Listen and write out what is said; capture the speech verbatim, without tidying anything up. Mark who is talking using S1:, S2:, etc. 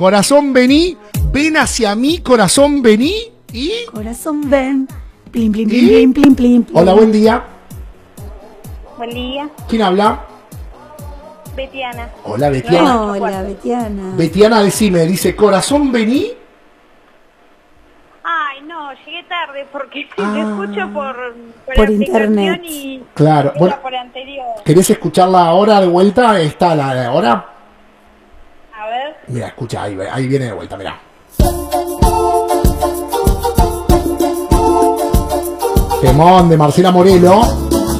S1: Corazón, vení. Ven hacia mí, corazón, vení. Y...
S2: Corazón, ven. Plim, plim,
S1: ¿Y?
S2: plim, plim, plim, plim, plim.
S1: Hola, buen día.
S3: Buen día,
S1: ¿Quién habla?
S3: Betiana.
S1: Hola, Betiana.
S2: Hola, Betiana.
S1: Betiana, decime, dice, corazón, vení.
S3: Ay, no, llegué tarde porque
S1: Ah.
S3: te escucho por, por,
S2: Por
S3: la aplicación
S2: internet.
S3: y
S1: Claro,
S3: era
S1: bueno.
S3: por anterior.
S1: ¿Querés escucharla ahora de vuelta? ¿Está la de ahora?
S3: A ver,
S1: Mira, escucha, ahí, ahí viene de vuelta, mira. Temón de Marcela Morelo.